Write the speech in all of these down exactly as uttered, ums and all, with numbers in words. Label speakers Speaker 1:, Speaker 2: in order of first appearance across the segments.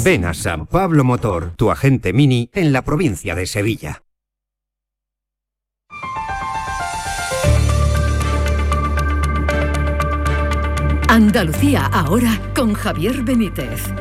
Speaker 1: Ven a San Pablo Motor, tu agente Mini en la provincia de Sevilla.
Speaker 2: Andalucía ahora con Javier Benítez.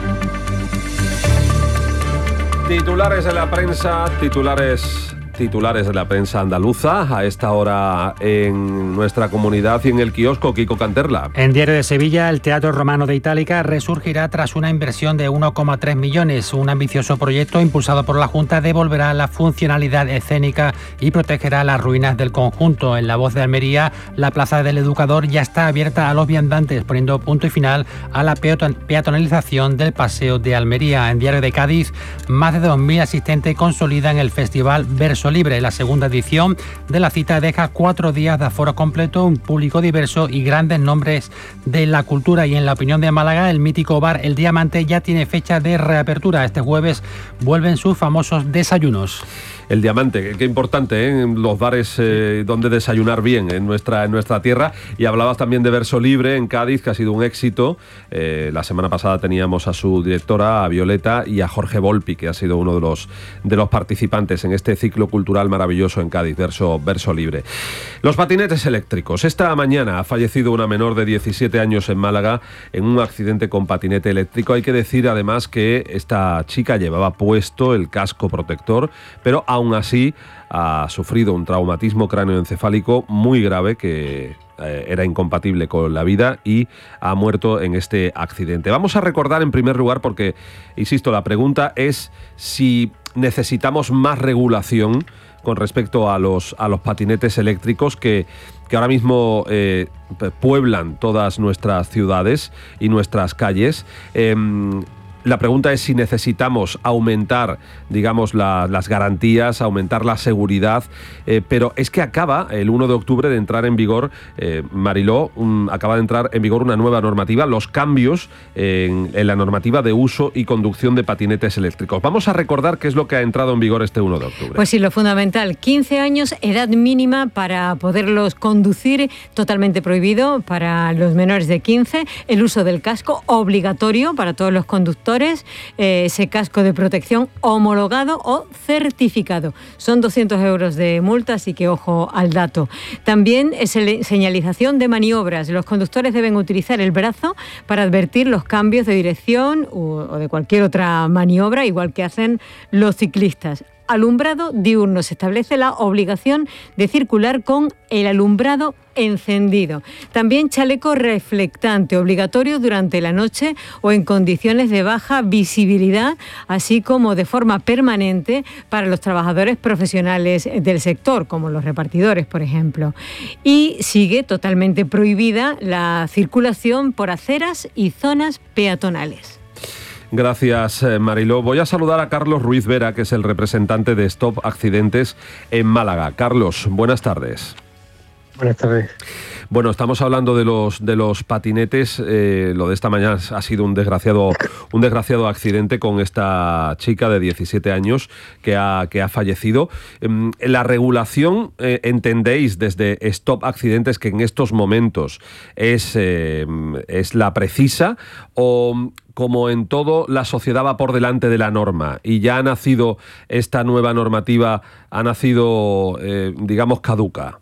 Speaker 3: Titulares de la prensa, titulares... Titulares de la prensa andaluza a esta hora en nuestra comunidad y en el kiosco. Kiko Canterla.
Speaker 4: En Diario de Sevilla, el Teatro Romano de Itálica resurgirá tras una inversión de uno coma tres millones. Un ambicioso proyecto impulsado por la Junta devolverá la funcionalidad escénica y protegerá las ruinas del conjunto. En La Voz de Almería, la Plaza del Educador ya está abierta a los viandantes, poniendo punto y final a la peatonalización del Paseo de Almería. En Diario de Cádiz, más de dos mil asistentes consolidan el Festival Verso Libre. La segunda edición de la cita deja cuatro días de aforo completo, un público diverso y grandes nombres de la cultura. Y en La Opinión de Málaga, el mítico bar El Diamante ya tiene fecha de reapertura. Este jueves vuelven sus famosos desayunos.
Speaker 3: El Diamante, qué importante, ¿eh? Los bares eh, donde desayunar bien en nuestra, en nuestra tierra. Y hablabas también de Verso Libre en Cádiz, que ha sido un éxito. Eh, la semana pasada teníamos a su directora, a Violeta, y a Jorge Volpi, que ha sido uno de los, de los participantes en este ciclo cultural maravilloso en Cádiz, Verso, Verso Libre. Los patinetes eléctricos. Esta mañana ha fallecido una menor de diecisiete años en Málaga en un accidente con patinete eléctrico. Hay que decir además que esta chica llevaba puesto el casco protector, pero aún así ha sufrido un traumatismo cráneoencefálico muy grave que eh, era incompatible con la vida y ha muerto en este accidente. Vamos a recordar en primer lugar, porque, insisto, la pregunta es si necesitamos más regulación con respecto a los, a los patinetes eléctricos que, que ahora mismo eh, pueblan todas nuestras ciudades y nuestras calles. Eh, La pregunta es si necesitamos aumentar, digamos, la, las garantías, aumentar la seguridad, eh, pero es que acaba el uno de octubre de entrar en vigor, eh, Mariló, un, acaba de entrar en vigor una nueva normativa, los cambios en, en la normativa de uso y conducción de patinetes eléctricos. Vamos a recordar qué es lo que ha entrado en vigor este uno de octubre.
Speaker 5: Pues sí, lo fundamental, quince años, edad mínima para poderlos conducir, totalmente prohibido para los menores de quince, el uso del casco obligatorio para todos los conductores, Eh, ese casco de protección homologado o certificado. Son doscientos euros de multa, así que ojo al dato. También es señalización de maniobras. Los conductores deben utilizar el brazo para advertir los cambios de dirección o de cualquier otra maniobra, igual que hacen los ciclistas. Alumbrado diurno. Se establece la obligación de circular con el alumbrado encendido. También chaleco reflectante, obligatorio durante la noche o en condiciones de baja visibilidad, así como de forma permanente para los trabajadores profesionales del sector, como los repartidores, por ejemplo. Y sigue totalmente prohibida la circulación por aceras y zonas peatonales.
Speaker 3: Gracias, Mariló. Voy a saludar a Carlos Ruiz Vera, que es el representante de Stop Accidentes en Málaga. Carlos, buenas tardes.
Speaker 6: Buenas tardes.
Speaker 3: Bueno, estamos hablando de los de los patinetes. Eh, lo de esta mañana ha sido un desgraciado un desgraciado accidente con esta chica de diecisiete años que ha que ha fallecido. Eh, la regulación, eh, entendéis desde Stop Accidentes que en estos momentos es eh, es la precisa, o como en todo la sociedad va por delante de la norma y ya ha nacido esta nueva normativa, ha nacido eh, digamos caduca.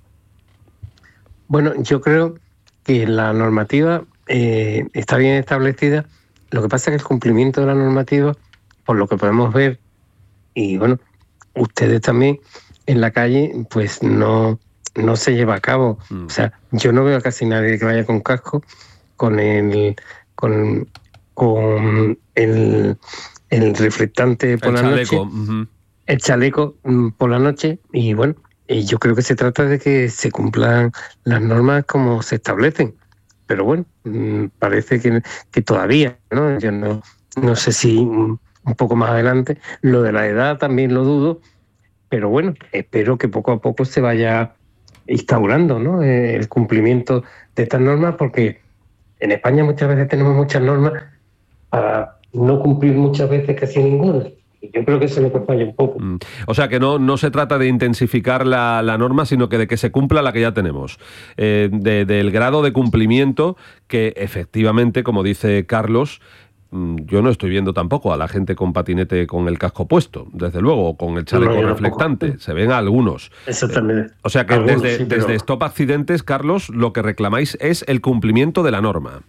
Speaker 6: Bueno, yo creo que la normativa eh, está bien establecida. Lo que pasa es que el cumplimiento de la normativa, por lo que podemos ver, y bueno, ustedes también en la calle, pues no, no se lleva a cabo. Mm. O sea, yo no veo a casi nadie que vaya con casco, con el con, con el, el reflectante por el la chaleco. noche, uh-huh. el chaleco um, por la noche, y bueno, y yo creo que se trata de que se cumplan las normas como se establecen. Pero bueno, parece que, que todavía, ¿no? Yo no, no sé si un poco más adelante. Lo de la edad también lo dudo. Pero bueno, espero que poco a poco se vaya instaurando, ¿no? El cumplimiento de estas normas, porque en España muchas veces tenemos muchas normas para no cumplir muchas veces casi ninguna. Yo creo que eso es lo que falla un poco.
Speaker 3: O sea, que no, no se trata de intensificar la, la norma, sino que de que se cumpla la que ya tenemos. Eh, de, del grado de cumplimiento que efectivamente, como dice Carlos, yo no estoy viendo tampoco a la gente con patinete con el casco puesto, desde luego, o con el chaleco no, reflectante. Tampoco. Se ven a algunos.
Speaker 6: Exactamente.
Speaker 3: Eh, o sea que
Speaker 6: algunos,
Speaker 3: desde,
Speaker 6: sí, pero...
Speaker 3: desde Stop Accidentes, Carlos, lo que reclamáis es el cumplimiento de la norma.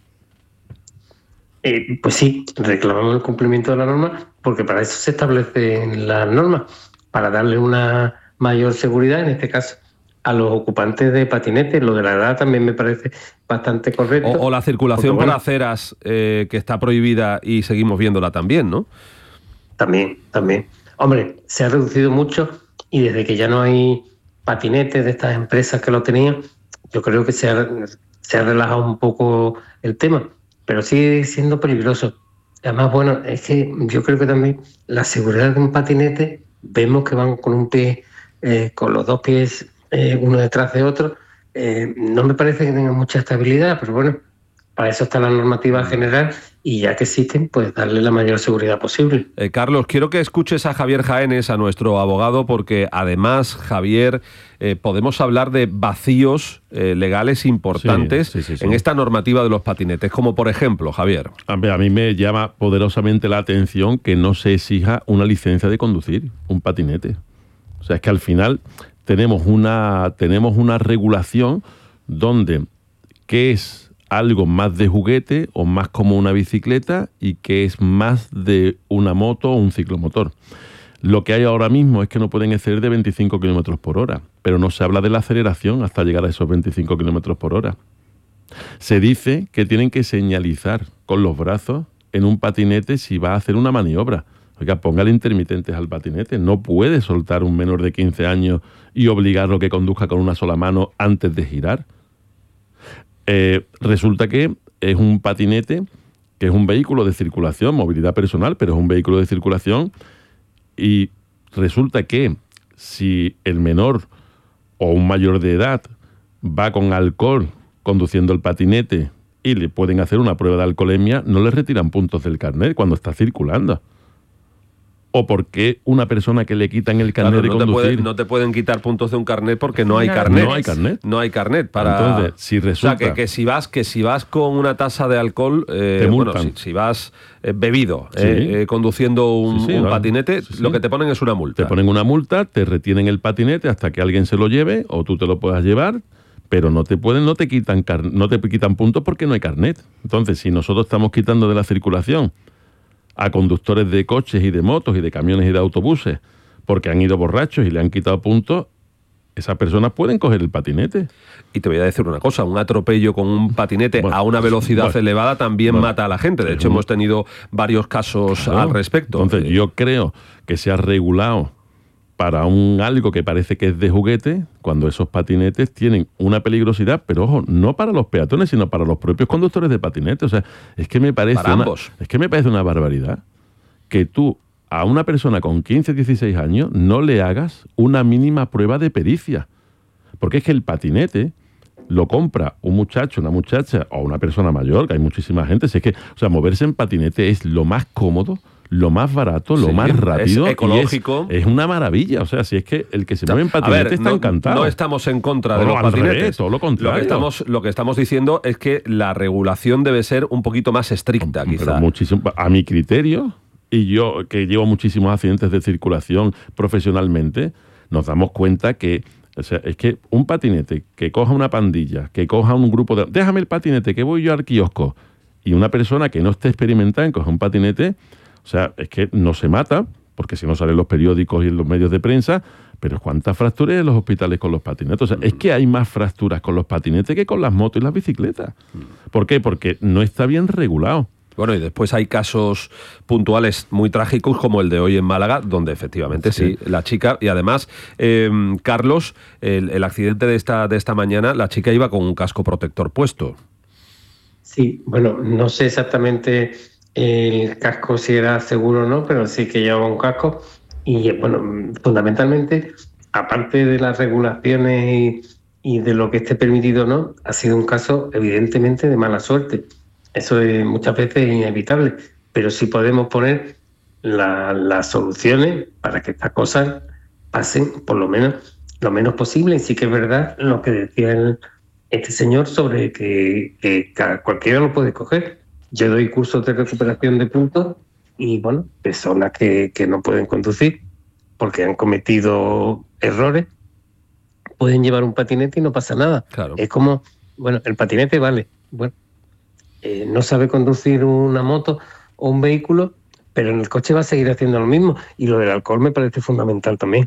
Speaker 6: Eh, pues sí, reclamamos el cumplimiento de la norma porque para eso se establecen las normas, para darle una mayor seguridad, en este caso, a los ocupantes de patinetes. Lo de la edad también me parece bastante correcto.
Speaker 3: O, o la circulación porque, bueno, por aceras, eh, que está prohibida y seguimos viéndola también, ¿no?
Speaker 6: También, también. Hombre, se ha reducido mucho y desde que ya no hay patinetes de estas empresas que lo tenían, yo creo que se ha, se ha relajado un poco el tema, pero sigue siendo peligroso. Además, bueno, es que yo creo que también la seguridad de un patinete, vemos que van con un pie, eh, con los dos pies eh, uno detrás de otro, eh, no me parece que tengan mucha estabilidad, pero bueno, para eso está la normativa general y ya que existen, pues darle la mayor seguridad posible.
Speaker 3: Eh, Carlos, quiero que escuches a Javier Jaénes, a nuestro abogado, porque además, Javier, eh, podemos hablar de vacíos eh, legales importantes sí, sí, sí, sí. en esta normativa de los patinetes, como por ejemplo, Javier.
Speaker 7: A mí me llama poderosamente la atención que no se exija una licencia de conducir un patinete. O sea, es que al final tenemos una, tenemos una regulación donde qué es algo más de juguete o más como una bicicleta y que es más de una moto o un ciclomotor. Lo que hay ahora mismo es que no pueden exceder de veinticinco kilómetros por hora, pero no se habla de la aceleración hasta llegar a esos veinticinco kilómetros por hora. Se dice que tienen que señalizar con los brazos en un patinete si va a hacer una maniobra. Oiga, póngale intermitentes al patinete. No puede soltar un menor de quince años y obligarlo a que conduzca con una sola mano antes de girar. Eh, resulta que es un patinete, que es un vehículo de circulación, movilidad personal, pero es un vehículo de circulación, y resulta que si el menor o un mayor de edad va con alcohol conduciendo el patinete y le pueden hacer una prueba de alcoholemia, no le retiran puntos del carnet cuando está circulando. ¿O por qué una persona que le quitan el carnet
Speaker 3: claro, no
Speaker 7: de conducir?
Speaker 3: Te puede, no te pueden quitar puntos de un carnet porque no hay carnet.
Speaker 7: No hay carnet.
Speaker 3: No hay carnet para...
Speaker 7: Entonces, si resulta...
Speaker 3: O sea, que, que, si, vas, que si vas con una tasa de alcohol... Eh, bueno, si, si vas eh, bebido, sí. eh, eh, conduciendo un, sí, sí, un patinete, sí, sí. lo que te ponen es una multa.
Speaker 7: Te ponen una multa, te retienen el patinete hasta que alguien se lo lleve o tú te lo puedas llevar, pero no te pueden, no te quitan, no te quitan puntos porque no hay carnet. Entonces, si nosotros estamos quitando de la circulación a conductores de coches y de motos y de camiones y de autobuses porque han ido borrachos y le han quitado puntos, esas personas pueden coger el patinete.
Speaker 3: Y te voy a decir una cosa, un atropello con un patinete bueno, a una velocidad bueno, elevada también bueno, mata a la gente. De hecho, hemos tenido varios casos claro, al respecto.
Speaker 7: Entonces, yo creo que se ha regulado para un algo que parece que es de juguete, cuando esos patinetes tienen una peligrosidad, pero ojo, no para los peatones, sino para los propios conductores de patinetes. O sea, es que me parece
Speaker 3: para
Speaker 7: una,
Speaker 3: ambos.
Speaker 7: Es que me parece una barbaridad que tú a una persona con quince, dieciséis años no le hagas una mínima prueba de pericia. Porque es que el patinete lo compra un muchacho, una muchacha o una persona mayor, que hay muchísima gente. Si es que, o sea, moverse en patinete es lo más cómodo, lo más barato, lo sí, más rápido,
Speaker 3: es ecológico.
Speaker 7: Es, es una maravilla. O sea, si es que el que se mueve en patinete ver, está
Speaker 3: no,
Speaker 7: encantado.
Speaker 3: No estamos en contra de
Speaker 7: no,
Speaker 3: los patinetes.
Speaker 7: Revés, todo lo contrario.
Speaker 3: Lo que, estamos, lo que estamos diciendo es que la regulación debe ser un poquito más estricta,
Speaker 7: Pero
Speaker 3: quizá.
Speaker 7: Muchísimo, a mi criterio, y yo que llevo muchísimos accidentes de circulación profesionalmente, nos damos cuenta que o sea, es que un patinete que coja una pandilla, que coja un grupo de... Déjame el patinete, que voy yo al kiosco. Y una persona que no esté experimentada en coger un patinete... O sea, es que no se mata, porque si no salen los periódicos y en los medios de prensa, pero ¿cuántas fracturas en los hospitales con los patinetes? O sea, mm. es que hay más fracturas con los patinetes que con las motos y las bicicletas. Mm. ¿Por qué? Porque no está bien regulado.
Speaker 3: Bueno, y después hay casos puntuales muy trágicos como el de hoy en Málaga, donde efectivamente sí, sí la chica, y además, eh, Carlos, el, el accidente de esta, de esta mañana, la chica iba con un casco protector puesto.
Speaker 6: Sí, bueno, no sé exactamente... el casco si era seguro o no, pero sí que llevaba un casco y bueno, fundamentalmente, aparte de las regulaciones y, y de lo que esté permitido o no, ha sido un caso evidentemente de mala suerte. Eso es muchas veces inevitable, pero sí podemos poner la, las soluciones para que estas cosas pasen por lo menos lo menos posible. Y sí que es verdad lo que decía el, este señor sobre que, que cualquiera lo puede coger. Yo doy cursos de recuperación de puntos y, bueno, personas que, que no pueden conducir porque han cometido errores, pueden llevar un patinete y no pasa nada.
Speaker 3: Claro.
Speaker 6: Es como, bueno, el patinete vale, bueno, eh, no sabe conducir una moto o un vehículo, pero en el coche va a seguir haciendo lo mismo. Y lo del alcohol me parece fundamental también.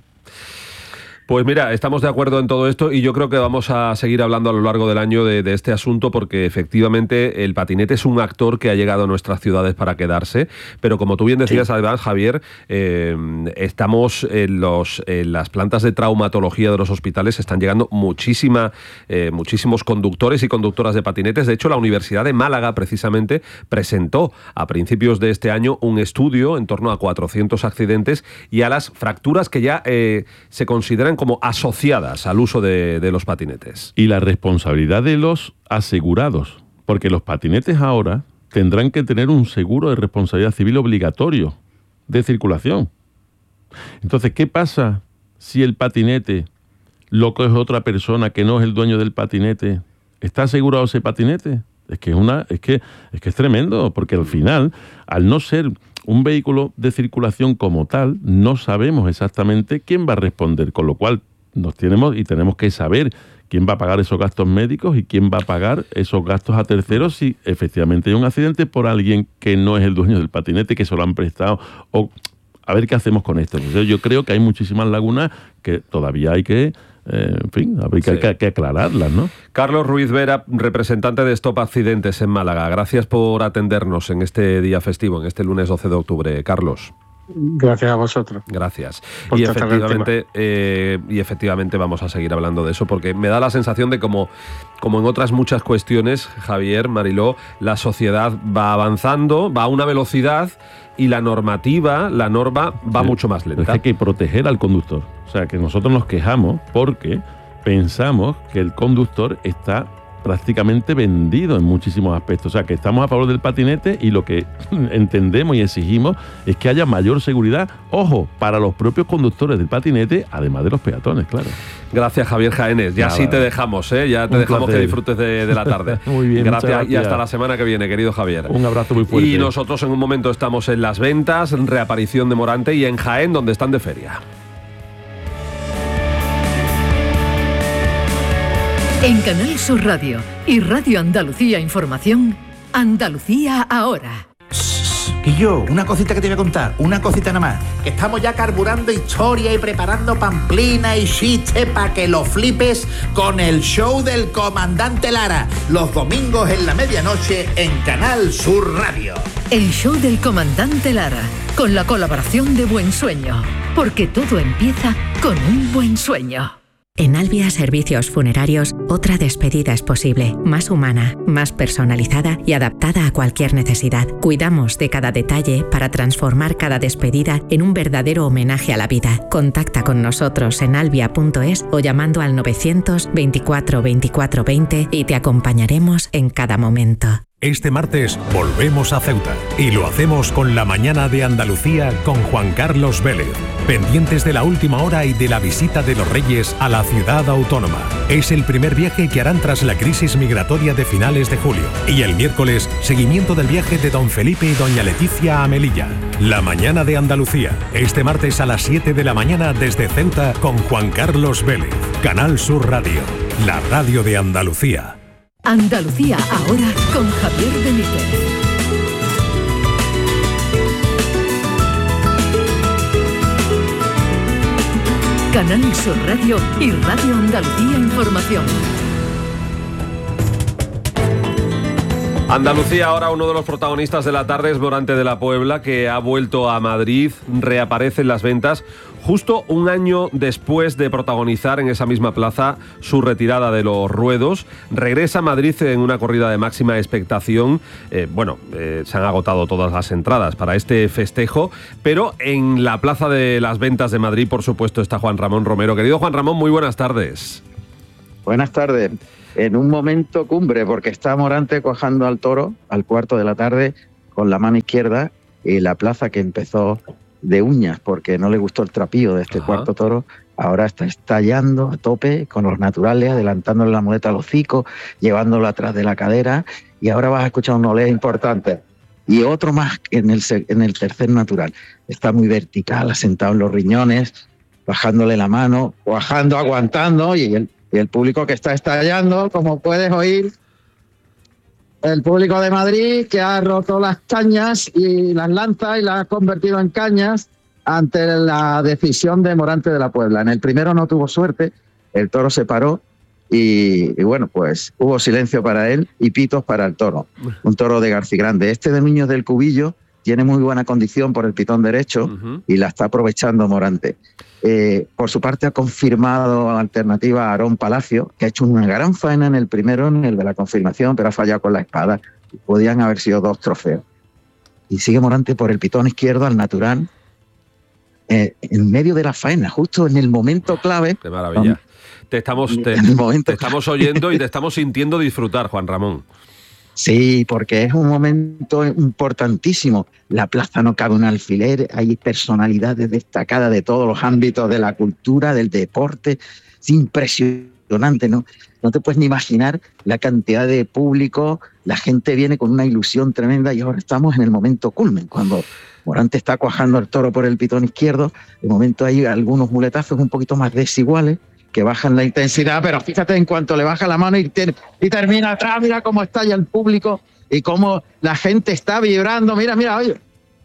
Speaker 3: Pues mira, estamos de acuerdo en todo esto y yo creo que vamos a seguir hablando a lo largo del año de, de este asunto porque efectivamente el patinete es un actor que ha llegado a nuestras ciudades para quedarse, pero como tú bien decías, sí. Además, Javier, eh, estamos en, los, en las plantas de traumatología de los hospitales, están llegando muchísima, eh, muchísimos conductores y conductoras de patinetes. De hecho, la Universidad de Málaga precisamente presentó a principios de este año un estudio en torno a cuatrocientos accidentes y a las fracturas que ya eh, se consideran como asociadas al uso de, de los patinetes.
Speaker 7: Y la responsabilidad de los asegurados, porque los patinetes ahora tendrán que tener un seguro de responsabilidad civil obligatorio de circulación. Entonces, ¿qué pasa si el patinete lo coge otra persona que no es el dueño del patinete? ¿Está asegurado ese patinete? Es que es una, es que, es que es tremendo, porque al final, al no ser un vehículo de circulación como tal, no sabemos exactamente quién va a responder, con lo cual nos tenemos y tenemos que saber quién va a pagar esos gastos médicos y quién va a pagar esos gastos a terceros si efectivamente hay un accidente por alguien que no es el dueño del patinete, que se lo han prestado, o a ver qué hacemos con esto. Entonces, yo creo que hay muchísimas lagunas que todavía hay que Eh, en fin, habría que, sí. que, que aclararlas, ¿no?
Speaker 3: Carlos Ruiz Vera, representante de Stop Accidentes en Málaga. Gracias por atendernos en este día festivo, en este lunes doce de octubre. Carlos.
Speaker 6: Gracias a vosotros.
Speaker 3: Gracias. Y efectivamente, eh, y efectivamente vamos a seguir hablando de eso, porque me da la sensación de como, como en otras muchas cuestiones, Javier, Mariló, la sociedad va avanzando, va a una velocidad y la normativa, la norma va sí, mucho más lenta.
Speaker 7: Es que hay que proteger al conductor. O sea, que nosotros nos quejamos porque pensamos que el conductor está prácticamente vendido en muchísimos aspectos. O sea, que estamos a favor del patinete y lo que entendemos y exigimos es que haya mayor seguridad, ojo, para los propios conductores del patinete, además de los peatones, claro.
Speaker 3: Gracias, Javier Jaénes. Ya Nada, sí te dejamos, ¿eh? Ya te dejamos placer. Que disfrutes de, de la tarde.
Speaker 7: Muy bien,
Speaker 3: gracias,
Speaker 7: gracias
Speaker 3: y hasta la semana que viene, querido Javier.
Speaker 7: Un abrazo muy fuerte.
Speaker 3: Y nosotros en un momento estamos en Las Ventas, reaparición de Morante, y en Jaén, donde están de feria.
Speaker 2: En Canal Sur Radio y Radio Andalucía Información, Andalucía Ahora.
Speaker 8: Y yo, una cosita que te voy a contar, una cosita nada más. Que estamos ya carburando historia y preparando pamplina y chistes para que lo flipes con el show del Comandante Lara. Los domingos en la medianoche en Canal Sur Radio.
Speaker 2: El show del Comandante Lara, con la colaboración de Buen Sueño. Porque todo empieza con un buen sueño.
Speaker 9: En Albia Servicios Funerarios, otra despedida es posible, más humana, más personalizada y adaptada a cualquier necesidad. Cuidamos de cada detalle para transformar cada despedida en un verdadero homenaje a la vida. Contacta con nosotros en albia punto es o llamando al novecientos veinticuatro veinticuatro veinte y te acompañaremos en cada momento.
Speaker 10: Este martes volvemos a Ceuta y lo hacemos con la mañana de Andalucía con Juan Carlos Vélez, pendientes de la última hora y de la visita de los Reyes a la ciudad autónoma. Es el primer viaje que harán tras la crisis migratoria de finales de julio. Y el miércoles, seguimiento del viaje de don Felipe y doña Leticia a Melilla. La mañana de Andalucía, este martes a las siete de la mañana desde Ceuta con Juan Carlos Vélez. Canal Sur Radio, la radio de Andalucía.
Speaker 2: Andalucía Ahora con Javier Benítez. Canal Sur Radio y Radio Andalucía Información.
Speaker 3: Andalucía Ahora, uno de los protagonistas de la tarde es Morante de la Puebla, que ha vuelto a Madrid, reaparece en las ventas justo un año después de protagonizar en esa misma plaza su retirada de los ruedos. Regresa a Madrid en una corrida de máxima expectación. Eh, bueno, eh, se han agotado todas las entradas para este festejo, pero en la Plaza de las Ventas de Madrid, por supuesto, está Juan Ramón Romero. Querido Juan Ramón, muy buenas tardes.
Speaker 11: Buenas tardes. En un momento cumbre, porque está Morante cuajando al toro al cuarto de la tarde con la mano izquierda, y la plaza, que empezó de uñas porque no le gustó el trapío de este Ajá. cuarto toro, ahora está estallando a tope con los naturales, adelantándole la muleta al hocico, llevándolo atrás de la cadera y ahora vas a escuchar un olé importante. Y otro más en el, en el tercer natural. Está muy vertical, asentado en los riñones, bajándole la mano, bajando, aguantando, y el, y el público que está estallando, como puedes oír, el público de Madrid que ha roto las cañas y las lanzas y las ha convertido en cañas ante la decisión de Morante de la Puebla. En el primero no tuvo suerte, el toro se paró y, y bueno, pues hubo silencio para él y pitos para el toro. Un toro de Garcigrande. Este de Núñez del Cubillo tiene muy buena condición por el pitón derecho uh-huh. y la está aprovechando Morante. Eh, por su parte ha confirmado alternativa a Aarón Palacio, que ha hecho una gran faena en el primero, en el de la confirmación, pero ha fallado con la espada. Podían haber sido dos trofeos. Y sigue Morante por el pitón izquierdo al natural, eh, en medio de la faena, justo en el momento clave.
Speaker 3: ¡Qué maravilla! Um, te estamos, te, te estamos oyendo y te estamos sintiendo disfrutar, Juan Ramón.
Speaker 11: Sí, porque es un momento importantísimo. La plaza no cabe un alfiler, hay personalidades destacadas de todos los ámbitos de la cultura, del deporte. Es impresionante, ¿no? No te puedes ni imaginar la cantidad de público. La gente viene con una ilusión tremenda y ahora estamos en el momento culmen, cuando Morante está cuajando al toro por el pitón izquierdo. De momento hay algunos muletazos un poquito más desiguales que bajan la intensidad, pero fíjate en cuanto le baja la mano y, te, y termina atrás, mira cómo estalla el público y cómo la gente está vibrando, mira, mira, oye.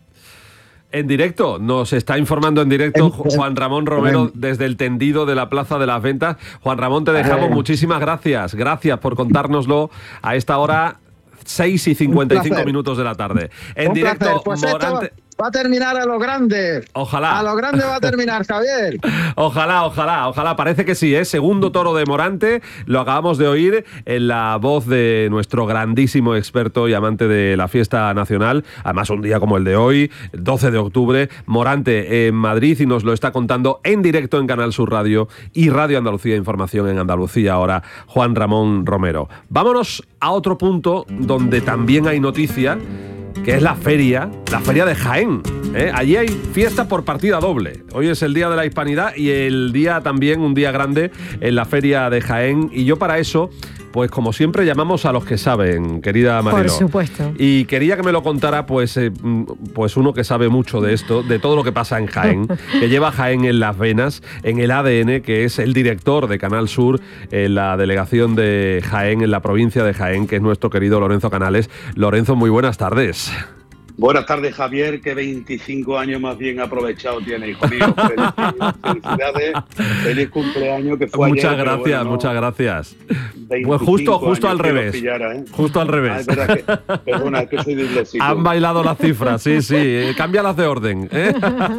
Speaker 3: En directo, nos está informando en directo Juan Ramón Romero desde el tendido de la Plaza de las Ventas. Juan Ramón, te dejamos, muchísimas gracias, gracias por contárnoslo a esta hora, seis y cincuenta y cinco minutos de la tarde. En
Speaker 11: Un
Speaker 3: directo,
Speaker 11: pues
Speaker 3: Morante...
Speaker 11: Esto... Va a terminar a lo grande.
Speaker 3: Ojalá.
Speaker 11: A lo grande va a terminar, Javier.
Speaker 3: Ojalá, ojalá, ojalá. Parece que sí, ¿eh? Segundo toro de Morante. Lo acabamos de oír en la voz de nuestro grandísimo experto y amante de la fiesta nacional. Además, un día como el de hoy, doce de octubre, Morante en Madrid, y nos lo está contando en directo en Canal Sur Radio y Radio Andalucía Información en Andalucía ahora, Juan Ramón Romero. Vámonos a otro punto donde también hay noticia, que es la feria, la feria de Jaén. ¿eh? Allí hay fiesta por partida doble. Hoy es el Día de la Hispanidad y el día también, un día grande en la feria de Jaén. Y yo para eso, pues como siempre llamamos a los que saben, querida Mariló.
Speaker 5: Por supuesto.
Speaker 3: Y quería que me lo contara pues, eh, pues uno que sabe mucho de esto, de todo lo que pasa en Jaén, que lleva Jaén en las venas, en el A D N, que es el director de Canal Sur en la delegación de Jaén, en la provincia de Jaén, que es nuestro querido Lorenzo Canales. Lorenzo, muy buenas tardes.
Speaker 12: Buenas tardes, Javier, que veinticinco años más bien aprovechado tiene, hijo mío. Felicidades, feliz cumpleaños, que fue
Speaker 3: muchas
Speaker 12: ayer.
Speaker 3: Gracias,
Speaker 12: bueno, no,
Speaker 3: muchas gracias. Pues justo, justo al revés.
Speaker 12: Pillara, ¿eh?
Speaker 3: Justo al revés.
Speaker 12: Ah, es verdad que, perdona, es que soy disléxico.
Speaker 3: Han bailado las cifras, sí, sí. Cámbialas de orden. ¿eh?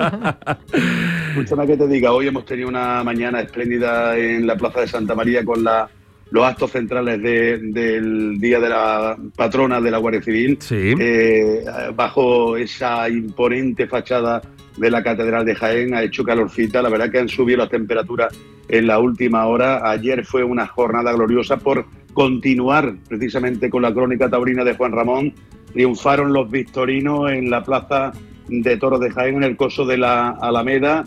Speaker 12: Escúchame que te diga, hoy hemos tenido una mañana espléndida en la Plaza de Santa María con la... los actos centrales de, del Día de la Patrona de la Guardia Civil,
Speaker 3: sí.
Speaker 12: eh, bajo esa imponente fachada de la Catedral de Jaén. Ha hecho calorcita, la verdad que han subido las temperaturas en la última hora. Ayer fue una jornada gloriosa por continuar precisamente con la crónica taurina de Juan Ramón. Triunfaron los victorinos en la Plaza de Toros de Jaén, en el coso de la Alameda,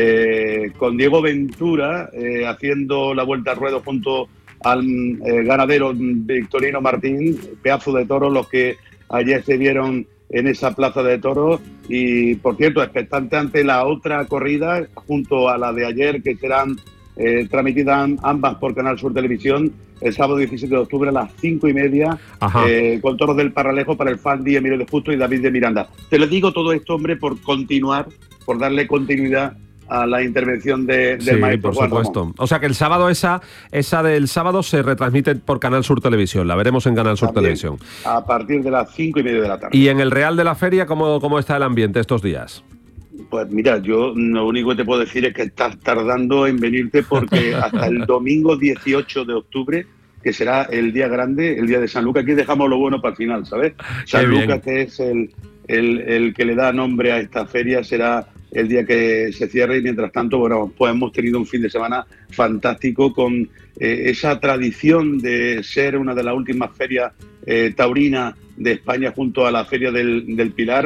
Speaker 12: eh, con Diego Ventura eh, haciendo la vuelta al ruedo junto al eh, ganadero Victorino Martín. Pedazo de toros los que ayer se vieron en esa plaza de toros. Y por cierto, expectante ante la otra corrida junto a la de ayer, que serán eh, transmitidas ambas por Canal Sur Televisión el sábado diecisiete de octubre a las cinco y media, eh, con toros del Parralejo para el fan Díaz Emilio de Justo y David de Miranda. Te lo digo todo esto, hombre, por continuar, por darle continuidad a la intervención de, del
Speaker 3: sí,
Speaker 12: maestro
Speaker 3: por
Speaker 12: Juan
Speaker 3: supuesto.
Speaker 12: Ramón.
Speaker 3: O sea que el sábado esa esa del sábado se retransmite por Canal Sur Televisión. La veremos en Canal Sur
Speaker 12: También,
Speaker 3: Televisión.
Speaker 12: A partir de las cinco y media de la tarde.
Speaker 3: ¿Y en el Real de la Feria cómo, cómo está el ambiente estos días?
Speaker 12: Pues mira, yo lo único que te puedo decir es que estás tardando en venirte, porque hasta el domingo dieciocho de octubre, que será el día grande, el día de San Lucas, aquí dejamos lo bueno para el final, ¿sabes? San Lucas, que es el, el, el que le da nombre a esta feria, será el día que se cierre. Y mientras tanto, bueno, pues hemos tenido un fin de semana fantástico con eh, esa tradición de ser una de las últimas ferias eh, taurinas de España junto a la Feria del, del Pilar.